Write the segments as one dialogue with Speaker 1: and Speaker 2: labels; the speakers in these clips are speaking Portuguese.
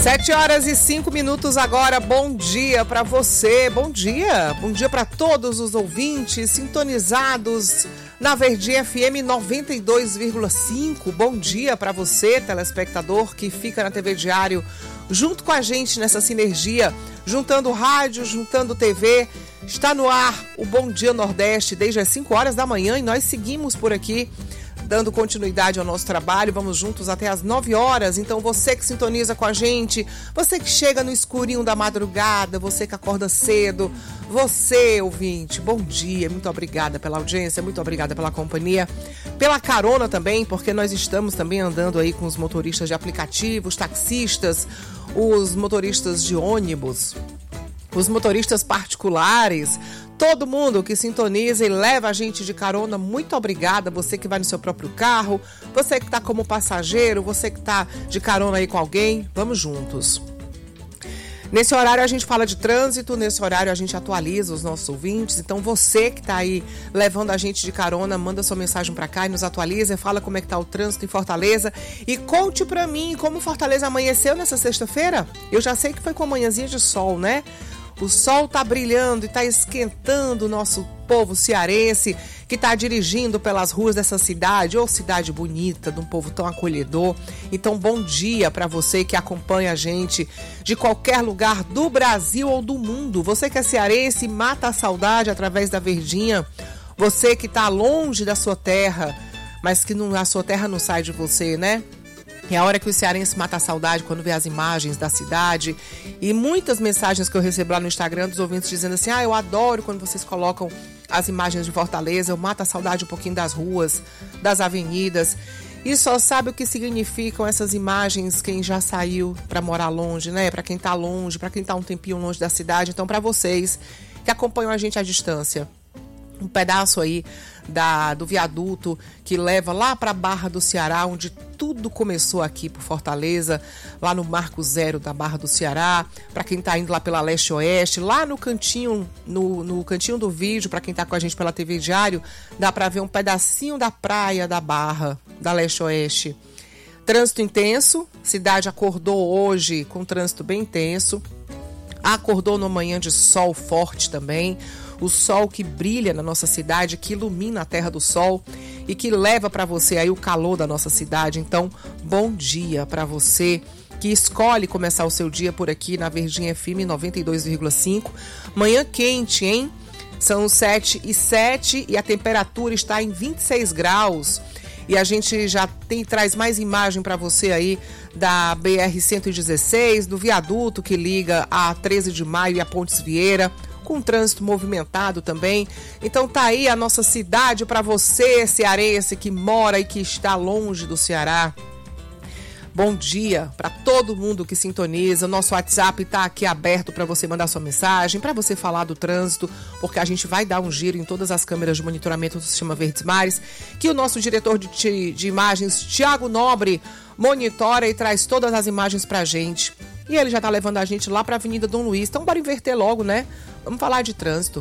Speaker 1: 7h05 agora, bom dia para você, bom dia para todos os ouvintes sintonizados na Verdinha FM 92,5, bom dia para você, telespectador que fica na TV Diário junto com a gente nessa sinergia, juntando rádio, juntando TV, está no ar o Bom Dia Nordeste desde as 5 horas da manhã e nós seguimos por aqui dando continuidade ao nosso trabalho, vamos juntos até as 9 horas, então você que sintoniza com a gente, você que chega no escurinho da madrugada, você que acorda cedo, você ouvinte, bom dia, muito obrigada pela audiência, muito obrigada pela companhia, pela carona também, porque nós estamos também andando aí com os motoristas de aplicativos, taxistas, os motoristas de ônibus, os motoristas particulares, todo mundo que sintoniza e leva a gente de carona, muito obrigada. Você que vai no seu próprio carro, você que está como passageiro, você que está de carona aí com alguém, vamos juntos. Nesse horário a gente fala de trânsito, nesse horário a gente atualiza os nossos ouvintes, então você que está aí levando a gente de carona, manda sua mensagem para cá e nos atualiza, fala como é que tá o trânsito em Fortaleza e conte para mim como Fortaleza amanheceu nessa sexta-feira. Eu já sei que foi com a manhãzinha de sol, né? O sol tá brilhando e tá esquentando o nosso povo cearense que tá dirigindo pelas ruas dessa cidade, ou cidade bonita, de um povo tão acolhedor. Então, bom dia para você que acompanha a gente de qualquer lugar do Brasil ou do mundo. Você que é cearense, mata a saudade através da Verdinha. Você que tá longe da sua terra, mas que a sua terra não sai de você, né? É a hora que o cearense mata a saudade quando vê as imagens da cidade. E muitas mensagens que eu recebo lá no Instagram dos ouvintes dizendo assim: eu adoro quando vocês colocam as imagens de Fortaleza, eu mato a saudade um pouquinho das ruas, das avenidas. E só sabe o que significam essas imagens quem já saiu para morar longe, né? Para quem tá longe, para quem tá um tempinho longe da cidade. Então, para vocês que acompanham a gente à distância, um pedaço aí do viaduto que leva lá para a Barra do Ceará, onde tudo começou aqui por Fortaleza, lá no Marco Zero da Barra do Ceará, para quem tá indo lá pela Leste-Oeste, lá no cantinho, no cantinho do vídeo, para quem tá com a gente pela TV Diário, dá para ver um pedacinho da praia da Barra, da Leste-Oeste. Trânsito intenso, cidade acordou hoje com trânsito bem intenso, acordou numa manhã de sol forte também, o sol que brilha na nossa cidade, que ilumina a Terra do Sol e que leva para você aí o calor da nossa cidade. Então, bom dia para você que escolhe começar o seu dia por aqui na Verdinha FM 92,5. Manhã quente, hein? São 7h07 e a temperatura está em 26 graus. E a gente já traz mais imagem para você aí da BR-116, do viaduto que liga a 13 de maio e a Pontes Vieira, com trânsito movimentado também. Então tá aí a nossa cidade para você, cearense, que mora e que está longe do Ceará. Bom dia para todo mundo que sintoniza. O nosso WhatsApp está aqui aberto para você mandar sua mensagem, para você falar do trânsito, porque a gente vai dar um giro em todas as câmeras de monitoramento do Sistema Verdes Mares, que o nosso diretor de imagens, Thiago Nobre, monitora e traz todas as imagens para a gente. E ele já está levando a gente lá para a Avenida Dom Luiz. Então bora inverter logo, né? Vamos falar de trânsito.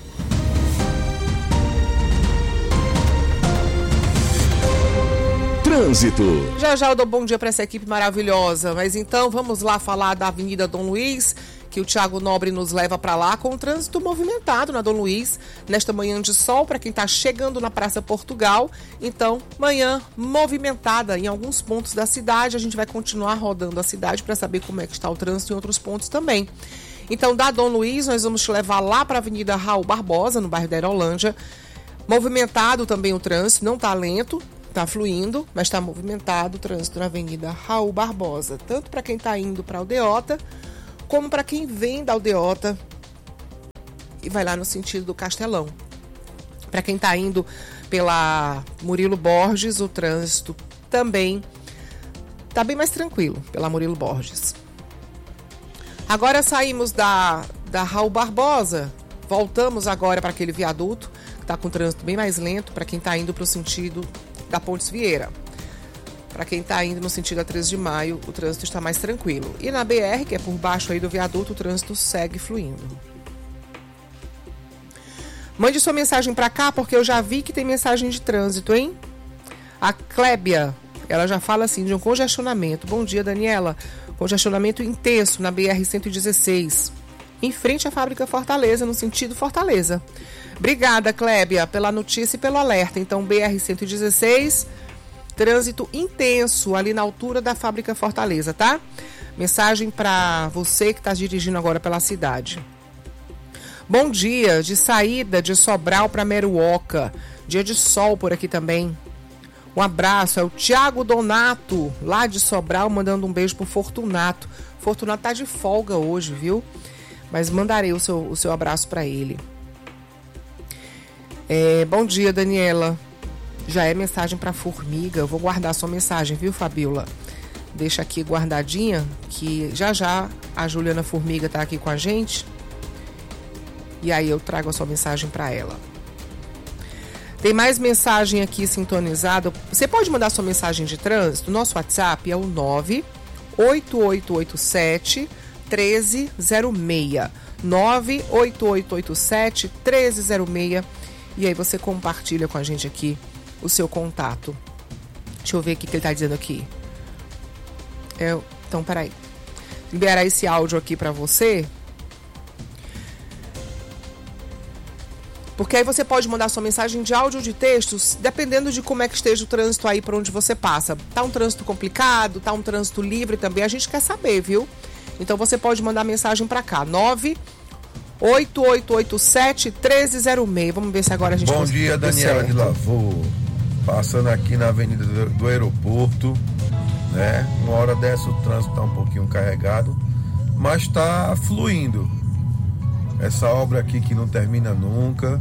Speaker 2: Trânsito.
Speaker 1: Já eu dou bom dia para essa equipe maravilhosa. Mas então vamos lá falar da Avenida Dom Luiz, que o Thiago Nobre nos leva para lá com o trânsito movimentado na Dom Luiz, nesta manhã de sol, para quem está chegando na Praça Portugal. Então, manhã movimentada em alguns pontos da cidade. A gente vai continuar rodando a cidade para saber como é que está o trânsito em outros pontos também. Então, da Dom Luiz, nós vamos te levar lá para a Avenida Raul Barbosa, no bairro da Aerolândia. Movimentado também o trânsito, não está lento, está fluindo, mas está movimentado o trânsito na Avenida Raul Barbosa, tanto para quem está indo para a Aldeota, como para quem vem da Aldeota e vai lá no sentido do Castelão. Para quem está indo pela Murilo Borges, o trânsito também está bem mais tranquilo pela Murilo Borges. Agora saímos da Raul Barbosa, voltamos agora para aquele viaduto, que está com o trânsito bem mais lento para quem está indo para o sentido da Pontes Vieira. Para quem está indo no sentido da 13 de maio, o trânsito está mais tranquilo. E na BR, que é por baixo aí do viaduto, o trânsito segue fluindo. Mande sua mensagem para cá, porque eu já vi que tem mensagem de trânsito, hein? A Clébia Ela já fala assim de um congestionamento. Bom dia, Daniela. Congestionamento intenso na BR-116, em frente à fábrica Fortaleza, no sentido Fortaleza. Obrigada, Clébia, pela notícia e pelo alerta. Então, BR-116, trânsito intenso ali na altura da fábrica Fortaleza, tá? Mensagem para você que está dirigindo agora pela cidade. Bom dia, de saída de Sobral para Meruoca. Dia de sol por aqui também. Um abraço, é o Tiago Donato, lá de Sobral, mandando um beijo pro Fortunato. Fortunato tá de folga hoje, viu? Mas mandarei o seu abraço para ele. Bom dia, Daniela. Já é mensagem para Formiga. Eu vou guardar a sua mensagem, viu, Fabiola? Deixa aqui guardadinha, que já a Juliana Formiga tá aqui com a gente. E aí eu trago a sua mensagem para ela. Tem mais mensagem aqui sintonizada. Você pode mandar sua mensagem de trânsito. Nosso WhatsApp é o 98887 1306. 98887 1306. E aí você compartilha com a gente aqui o seu contato. Deixa eu ver o que ele está dizendo aqui. Então, peraí. Liberar esse áudio aqui para você. Porque aí você pode mandar sua mensagem de áudio ou de textos, dependendo de como é que esteja o trânsito aí por onde você passa. Tá um trânsito complicado, tá um trânsito livre também, a gente quer saber, viu? Então você pode mandar mensagem para cá, 98887 1306. Vamos ver se agora a gente
Speaker 2: Bom dia, Daniela de Lavor. Passando aqui na Avenida do Aeroporto, né? Uma hora dessa o trânsito tá um pouquinho carregado, mas tá fluindo. Essa obra aqui que não termina nunca,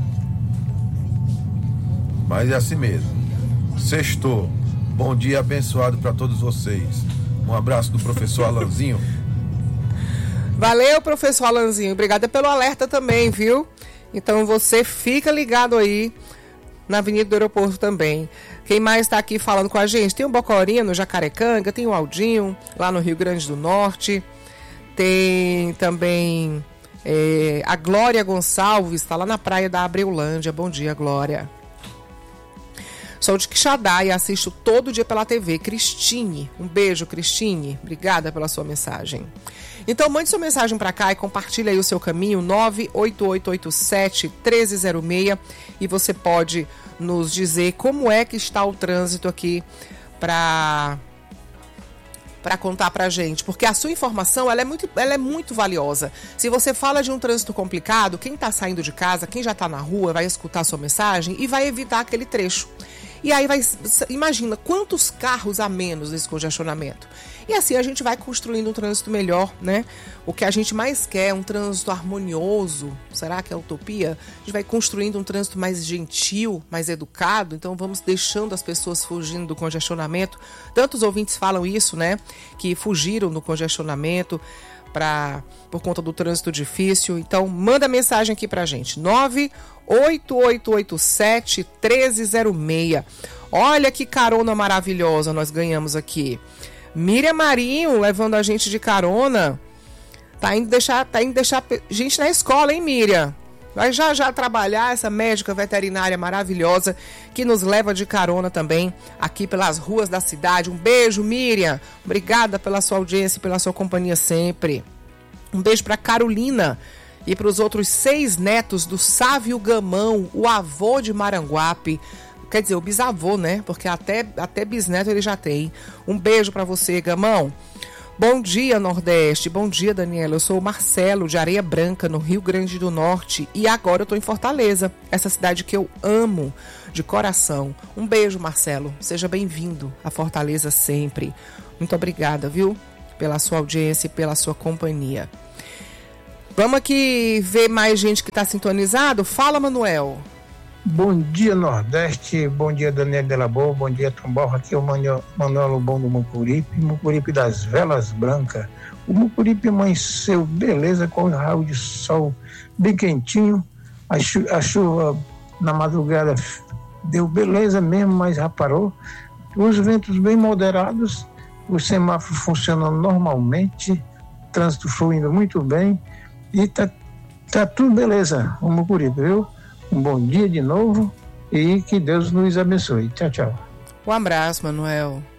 Speaker 2: mas é assim mesmo. Sextou. Bom dia abençoado para todos vocês. Um abraço do professor Alanzinho.
Speaker 1: Valeu, professor Alanzinho. Obrigada pelo alerta também, viu? Então você fica ligado aí na Avenida do Aeroporto também. Quem mais está aqui falando com a gente? Tem o Bocorinha no Jacarecanga, tem o Aldinho lá no Rio Grande do Norte, tem também... a Glória Gonçalves está lá na praia da Abreulândia. Bom dia, Glória. Sou de Quixadá e assisto todo dia pela TV. Cristine, um beijo, Cristine. Obrigada pela sua mensagem. Então, mande sua mensagem para cá e compartilhe aí o seu caminho, 98887 1306. E você pode nos dizer como é que está o trânsito aqui para contar pra gente, porque a sua informação ela é muito valiosa. Se você fala de um trânsito complicado, quem tá saindo de casa, quem já tá na rua, vai escutar a sua mensagem e vai evitar aquele trecho. E aí imagina quantos carros a menos nesse congestionamento. E assim a gente vai construindo um trânsito melhor, né? O que a gente mais quer é um trânsito harmonioso. Será que é utopia? A gente vai construindo um trânsito mais gentil, mais educado. Então vamos deixando as pessoas fugindo do congestionamento. Tantos ouvintes falam isso, né? Que fugiram do congestionamento por conta do trânsito difícil. Então manda mensagem aqui pra gente, 98887 1306. Olha que carona maravilhosa nós ganhamos aqui. Miriam Marinho levando a gente de carona. Tá indo deixar gente na escola, hein, Miriam? Vai já trabalhar, essa médica veterinária maravilhosa que nos leva de carona também aqui pelas ruas da cidade. Um beijo, Miriam. Obrigada pela sua audiência e pela sua companhia sempre. Um beijo para Carolina e para os outros 6 netos do Sávio Gamão, o avô de Maranguape. Quer dizer, o bisavô, né? Porque até bisneto ele já tem. Um beijo para você, Gamão. Bom dia, Nordeste. Bom dia, Daniela. Eu sou o Marcelo, de Areia Branca, no Rio Grande do Norte. E agora eu estou em Fortaleza, essa cidade que eu amo de coração. Um beijo, Marcelo. Seja bem-vindo a Fortaleza sempre. Muito obrigada, viu? Pela sua audiência e pela sua companhia. Vamos aqui ver mais gente que está sintonizado. Fala, Manuel.
Speaker 3: Bom dia, Nordeste. Bom dia, Daniela de Labor. Bom dia, Tomborra. Aqui é o Manuel Lobão do Mucuripe das Velas Brancas. O Mucuripe amanheceu beleza, com o raio de sol bem quentinho. A chuva na madrugada deu beleza mesmo, mas já parou. Os ventos bem moderados, o semáforo funcionando normalmente, trânsito fluindo muito bem e tá tudo beleza, o Mucuripe, viu? Um bom dia de novo e que Deus nos abençoe. Tchau, tchau.
Speaker 1: Um abraço, Manuel.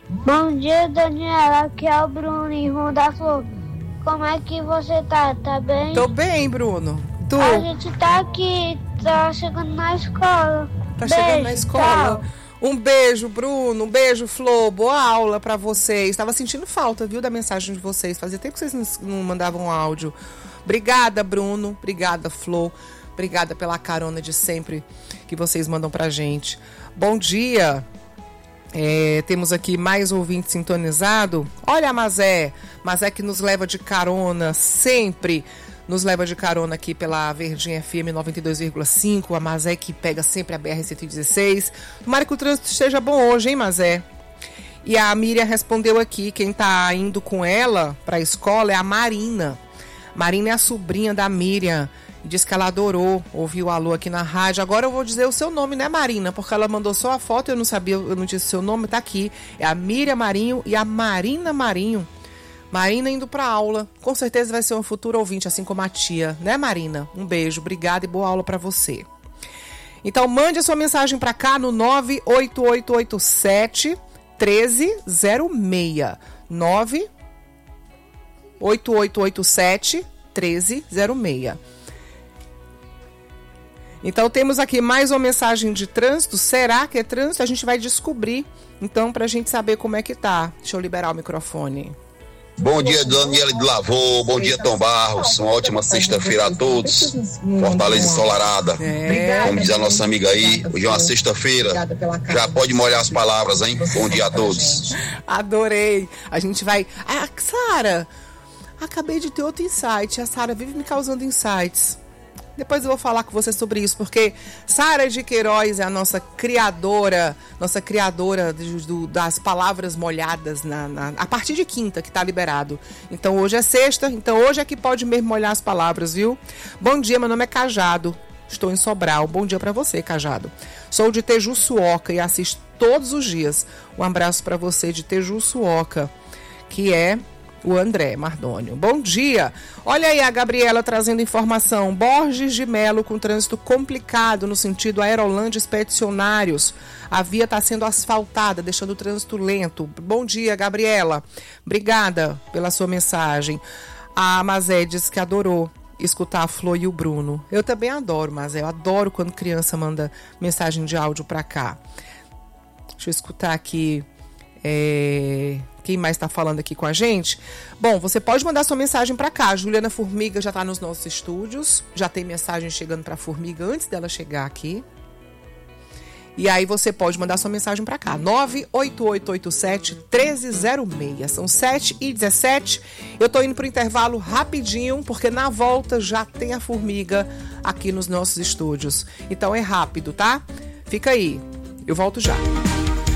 Speaker 4: Bom dia, Daniela. Aqui é o Bruno, irmão da Flor. Como é que você tá? Tá bem?
Speaker 1: Tô bem, Bruno. Tu?
Speaker 4: A gente tá aqui, tá chegando na escola.
Speaker 1: Tá chegando na escola. Tchau. Um beijo, Bruno. Um beijo, Flor. Boa aula pra vocês. Tava sentindo falta, viu, da mensagem de vocês. Fazia tempo que vocês não mandavam áudio. Obrigada, Bruno. Obrigada, Flor. Obrigada pela carona de sempre que vocês mandam pra gente. Bom dia. Temos aqui mais ouvinte sintonizado. Olha a Mazé que nos leva de carona sempre. Nos leva de carona aqui pela Verdinha FM 92,5. A Mazé que pega sempre a BR-116. Tomara que o trânsito esteja bom hoje, hein, Mazé? E a Miriam respondeu aqui, quem tá indo com ela pra escola é a Marina. Marina é a sobrinha da Miriam. Diz que ela adorou ouvir o alô aqui na rádio. Agora eu vou dizer o seu nome, né, Marina? Porque ela mandou só a foto, eu não sabia, eu não disse o seu nome, tá aqui. É a Miriam Marinho e a Marina Marinho. Marina indo pra aula. Com certeza vai ser uma futura ouvinte, assim como a tia, né, Marina? Um beijo, obrigada e boa aula pra você. Então, mande a sua mensagem pra cá no 98887 1306. 98887 1306. Então temos aqui mais uma mensagem de trânsito. Será que é trânsito? A gente vai descobrir. Então, pra gente saber como é que tá. Deixa eu liberar o microfone.
Speaker 5: Bom dia, Daniela de Lavô. Bom dia, Tom Barros. Uma ótima sexta-feira a todos. Fortaleza ensolarada. Como diz a nossa amiga aí, hoje é uma sexta-feira. Já pode molhar as palavras, hein? Bom dia a todos.
Speaker 1: Adorei. A gente vai... Sara, acabei de ter outro insight. A Sara vive me causando insights. Depois eu vou falar com você sobre isso, porque Sara de Queiroz é a nossa criadora das palavras molhadas a partir de quinta, que está liberado. Então hoje é sexta, então hoje é que pode mesmo molhar as palavras, viu? Bom dia, meu nome é Cajado, estou em Sobral. Bom dia para você, Cajado. Sou de Tejuçuoca e assisto todos os dias. Um abraço para você de Tejuçuoca, que é o André Mardônio. Bom dia! Olha aí a Gabriela trazendo informação. Borges de Melo com trânsito complicado no sentido Aerolândia Expedicionários. A via está sendo asfaltada, deixando o trânsito lento. Bom dia, Gabriela. Obrigada pela sua mensagem. A Mazé diz que adorou escutar a Flor e o Bruno. Eu também adoro, Mazé. Eu adoro quando criança manda mensagem de áudio para cá. Deixa eu escutar aqui. Quem mais está falando aqui com a gente? Bom, você pode mandar sua mensagem para cá. A Juliana Formiga já está nos nossos estúdios. Já tem mensagem chegando para a Formiga antes dela chegar aqui. E aí você pode mandar sua mensagem para cá. 98887 1306. São 7h17. Eu tô indo pro intervalo rapidinho, porque na volta já tem a Formiga aqui nos nossos estúdios. Então é rápido, tá? Fica aí. Eu volto já.